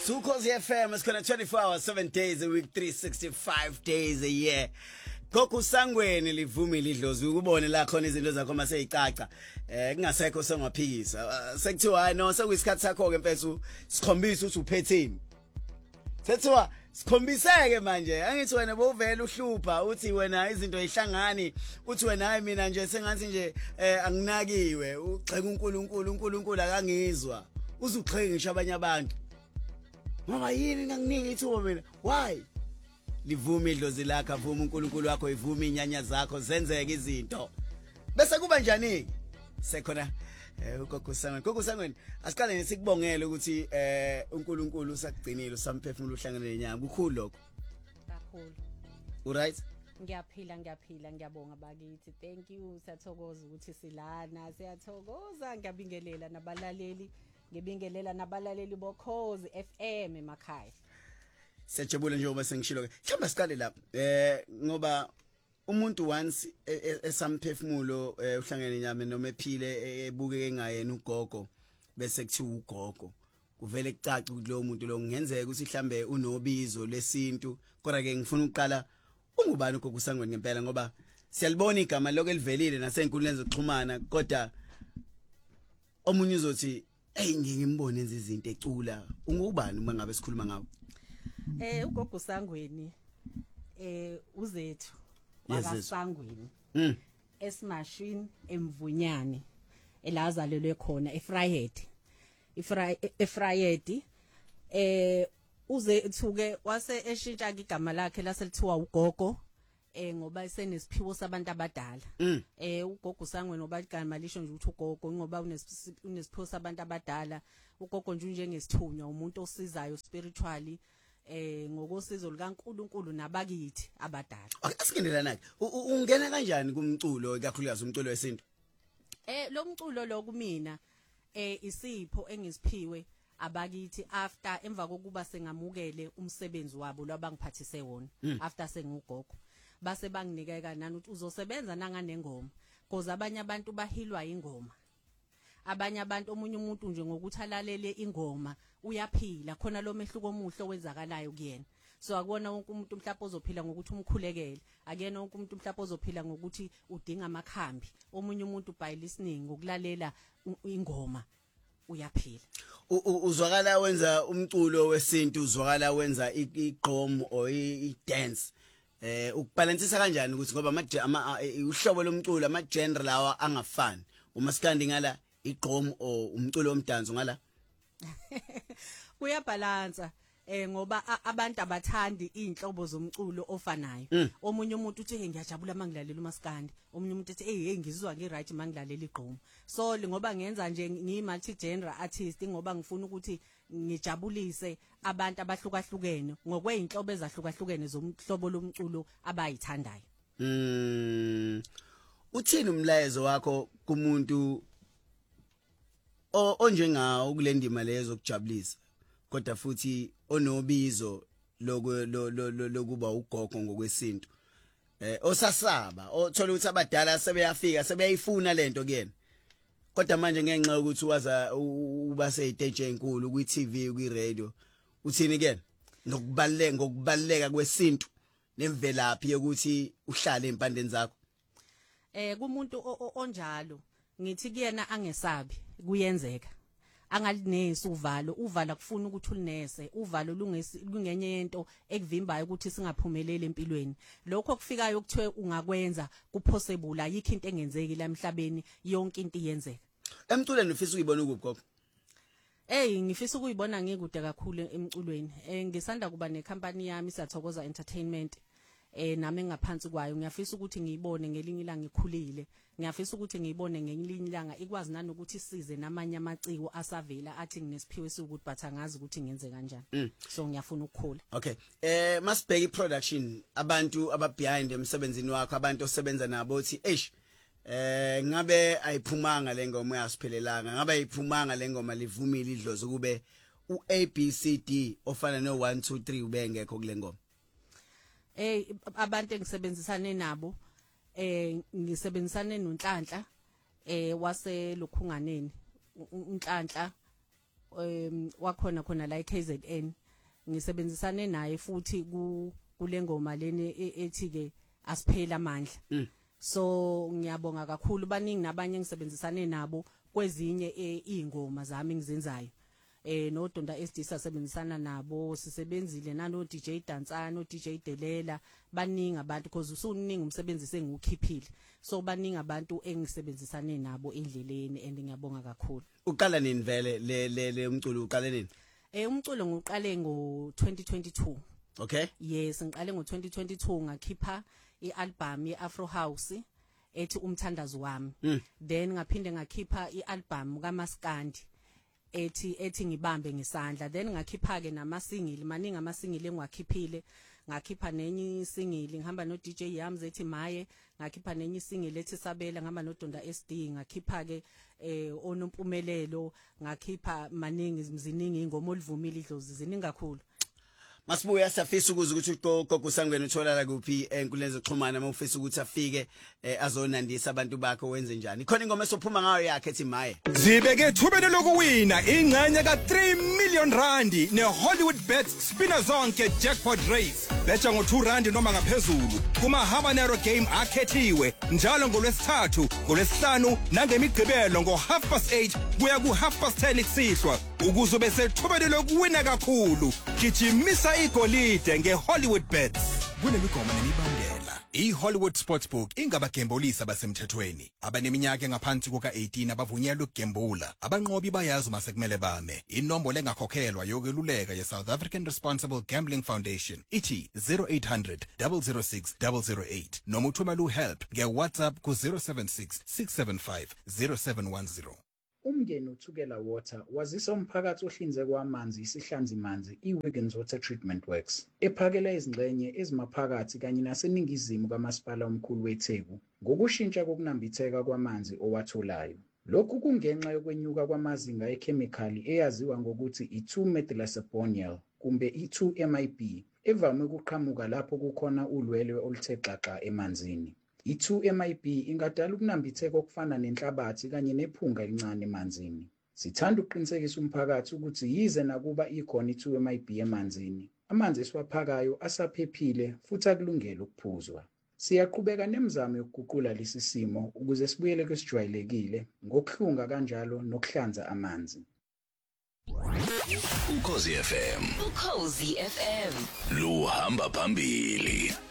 Ukhozi FM is khona 24 hours 7 days a week 365 days a year. Gogo Sangweni livumile idlozi ukubone la khona izinto zakho mase icaca kungasekho sengaphikisa sekuthiwa hayi no sekuyisikhathi sakho ke mfethu sikhombisa ukuthi uphethini sethiwa sikhombiseke manje angithi wena bovela uhlupha uthi wena izinto ezihlangani uthi wena hayi mina nje sengathi nje anginakiwe ugxeka uNkulunkulu akangizwa uzugxeka ngisho abanye abantu ngoba yini nganginiki ithuba mina why livuma idlozi lakho avuma uNkulunkulu wakho ivuma inyanya zakho zenzeke izinto bese kuba njani sekhona ugogo Sangweni asiqale nesikubongela ukuthi uNkulunkulu usakugcinile usamphefumulo uhlangene nenyanga kukhulu lokho kakhulu right ngiyaphila ngiyabonga bakithi thank you siyathokoza ukuthi silana siyathokoza ngiyabingelela nabalaleli bokhozi FM emakhaya siyajabula njengoba sengishilo ke mhlawumbe siqale lapha ngoba umuntu once esamphefumulo uhlangene inyama noma ephile ebukeke engayena ugogo bese kuthiwa ugogo kuvele kucaca ukuthi lo muntu lo ngenzeka ukuthi mhlambe unobizo lesintu kodwa ke ngifuna ukuqala ungubani ugogo Sangweni ngempela ngoba siyalibona igama lokho elivelile nasenkundleni zokuxhumana kodwa omunye uzothi hey ngimbone enza izinto ecula ungubani uma ngabe sikhuluma ngawo ugogo Sangweni uzethu wakasangweni eSmashini eMvunyane elazalelwe khona eFrayedi uzethuke wase eshintsha igama lakhe laselithiwa ugogo ngoba esenesiphiwo sabantu abadala ugogo Sangweni ngoba igama lisho nje ukuthi ugogo ngoba unesiphiwo sabantu abadala ugogo nje njengesithunywa umuntu osizayo spiritually ngokosizo likaNkulunkulu nabakithi abadala asingendelana ke ungena kanjani kumculo ikakhulukazi umculo wesintu lo mculo lo kumina isipho engisiphiwe abakithi after emva kokuba sengamukele umsebenzi wabo lwabangiphathise wona after sengugogo base banginikeka nani ukuthi uzosebenza nanganengoma because abanye abantu bahilwa ingoma abanye abantu omunye umuntu nje ngokuthi alalele ingoma uyaphila khona lo mehluko omuhle wenzakalayo kuyena so akubona wonke umuntu mhlawumbe ozophila ngokuthi umkhulekele akuyena wonke umuntu mhlawumbe ozophila ngokuthi udinga amakhambi omunye umuntu by listening ngokulalela ingoma uyaphila uzwakala wenza umculo wesintu uzwakala wenza igqom or idance ukubalansisa kanjani ukuthi ngoba uhlobo lomculo ama genre lawa angafani uma sikandi ngala igqom o umculo omdanso ngala kuyabalansa ngoba abantu abathandi inhlobo zomculo ofanayo omunye umuntu uthi ngiyajabula mangilalela umaskandi omunye umuntu uthi hey ngizizwa ngiright mangilalela igqom so ngoba ngenza nje ngimulti genre artist ngoba ngifuna ukuthi ngijabulise abantu abahlukahlukene ngokweinhlobo ezahlukahlukene zomhlobo lomculo abayithandayo uthini umlayezo wakho kumuntu onjengawo kule ndima lezo kujabulisa kodwa futhi onobizo lokuba ugogo ngokwesintu osasaba othola ukuthi abadala sebeyafika sebeyayifuna lento kuyena kodwa manje ngenxa ukuthi waza uba seyiteje enkulu ku TV ku radio uthini kuyena ngokubaleka kwesintu nemvelaphi yokuthi uhlale empandeni zakho kumuntu onjalo ngithi kuyena angesabi kuyenzeka angalinesi uvala kufuna ukuthi ulinese uvalo lungenye yento ekuvimbayo ukuthi singaphumeleli empilweni lokho kufikayo ukuthiwe ungakwenza kupossible ayikho into engenzeki la emhlabeni yonke into iyenzeka emculweni ufisa ukuyibona ukugogo ngifisa ukuyibona ngikude kakhulu emculweni ngisanda kuba necompany yami Siyathokoza Entertainment nami ngaphansi kwayo ngiyafisa ukuthi ngiyibone ngelinye ilanga ngikhulile ngiyafisa ukuthi ngiyibone ngelinye ilanga ikwazi nani ukuthi isize namanye amaciko asavela athi nginesiphiwe sokuthi but angazi ukuthi ngenze kanjani so ngiyafuna ukukhula okay masibheke iproduction abantu ababehind emsebenzini wakho abantu osebenza nabo uthi ngabe ayiphumanga lengoma yasiphelelanga ngabe ayiphumanga lengoma livumile idlozi kube uABCD ofana no1 2 3 ubengekho kule ngoma abantu engisebenzisane nabo ngisebenzisane noNhlanhla waseLukhunganeni uNhlanhla wakhona khona la eKZN ngisebenzisane naye futhi kule ngoma leni ethi ke asiphela amandla so ngiyabonga kakhulu baningi nabanye ngisebenzisane nabo kwezinye izingoma zami engizenzayo no Donda SD sasebenzisana nabo sisebenzile nano DJ Dansana no DJ Delela baningi abantu because usuningi umsebenzi sengukhiphile so baningi abantu engisebenzisane nabo endleleni and ngiyabonga kakhulu. Uqala nini vele le umculo uqale nini? Umculo ngiqale ngo2022. Okay. Yes, ngiqale ngo2022 ngakhipha ialbum yeAfro House ethi umthandazo wami. Then ngaphinde ngakhipha ialbum kaMaskandi ethi ngibambe ngesandla. Then ngakhipha ke namasingili maningi amasingili engwakhiphile. Ngakhipha nenye isingili ngihamba no DJ Yams ethi Maye, ngakhipha nenye isingili ethi Sabela ngihamba no Donda SD, ngakhipha ke onompumelelo, ngakhipha maningi ziningi ingoma olivumile idlozi ziningi kakhulu. Masibuya safisa ukuthi ugogo Sangweni utholala kuphi enkuleni zokuxhumana mawufisa ukuthi afike azonandisa abantu bakho wenze njani. Khona ingoma esophuma ngayo yakhe ethi Maye. Zibeke ethubeni lokuwina ingxenye ka3 million randi neHollywood Bets spina zonke jackpot race. Betha ngo2 randi noma ngaphezulu kuma Habanero game akhethiwe njalo ngolwesithathu, ngolwesihlanu nangemigqibelo ngo8:30 kuya ku10:30 kusihlwa. Ukuze bese ethubeni lokuwina kakhulu gijimisa igolide ngeHollywood Bets. Kunemigoma nemibandela. iHollywood Sportsbook ingabagembolisi abasemthethweni. Abaneminyaka engaphansi kuka18 abavunyelwe ukugembula. Abanqobi bayazi uma sekumele bame. Inombolo engakhokhelwa yokweluleka ye-South African Responsible Gambling Foundation ithi 0800 006 008 noma uthumela uhelp ngeWhatsApp ku 076 675 0710. Umngeni uThukela Water wazisa umphakathi ohlinzeka kwamanzi isihlanzi manzi iWiggins Water Treatment Works ephakela izingxenye ezimaphakathi kanye naseningizimu kamasipala omkhulu weTheku ngokushintsha kokunambitheka kwamanzi owatholayo. Lokhu kungenxa yokwenyuka kwamazinga ekhemikhali eyaziwa ngokuthi i2-methylacephonol kumbe i2-MIP evame ukuqhamuka lapho kukhona ulwelwe oluthe xaxa emanzini. I2-MIP ingadala ukunambitheka okufana nenhlabathi kanye nephunga elincane emanzini. Sithanda ukuqinisekisa umphakathi ukuthi yize nakuba ikhona i2-MIP emanzini, amanzi esiwaphakayo asaphephile futhi akulungele ukuphuzwa. Siyaqhubeka nemizamo yokuguqula lesi simo ukuze sibuyele kwesijwayelekile ngokuhlunga kanjalo nokuhlanza amanzi. Ukhozi FM. Luhamba phambili.